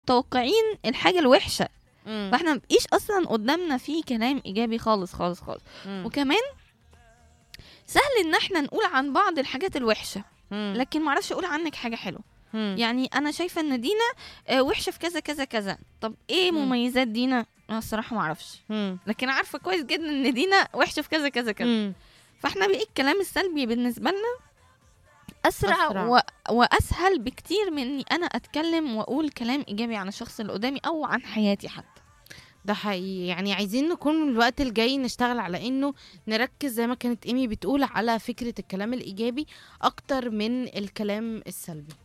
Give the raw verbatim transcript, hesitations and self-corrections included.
متوقعين الحاجه الوحشه، مم. فاحنا مبقيش اصلا قدامنا فيه كلام ايجابي خالص خالص خالص. مم. وكمان سهل ان احنا نقول عن بعض الحاجات الوحشه، مم. لكن معرفش اقول عنك حاجه حلوه. مم. يعني انا شايفه ان دينا آه، وحشه في كذا كذا كذا، طب ايه مم. مميزات دينا؟ انا الصراحه معرفش، مم. لكن عارفه كويس جدا ان دينا وحشه في كذا كذا كذا. مم. فاحنا بقى الكلام السلبي بالنسبه لنا اسرع, أسرع. و... واسهل بكتير من اني انا اتكلم واقول كلام ايجابي عن الشخص اللي قدامي او عن حياتي حتى. ده حقيقي. يعني عايزين نكون الوقت الجاي نشتغل على انه نركز زي ما كانت ايمي بتقول على فكرة الكلام الايجابي اكتر من الكلام السلبي.